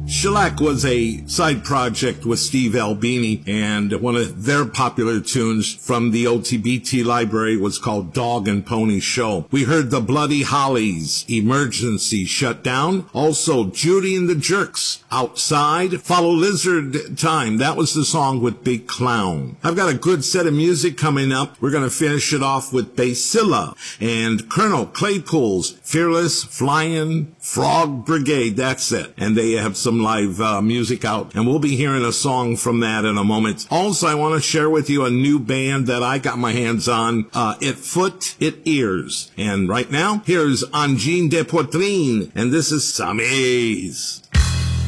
Shellac was a side project with Steve Albini, and one of their popular tunes from the OTBT library was called Dog and Pony Show. We heard the Bloody Hollies, Emergency Shutdown. Also, Judy and the Jerks, Outside. Follow Lizard Time. That was the song with Big Clown. I've got a good set of music coming up. We're going to finish it off with Basilla and Colonel Claypool's Fearless Flying Frog Brigade. That's it. And they have some live music out, and we'll be hearing a song from that in a moment. Also, I want to share with you a new band that I got my hands on, It Foot, It Ears. And right now, here's Angine de Poitrine, and this is Samis.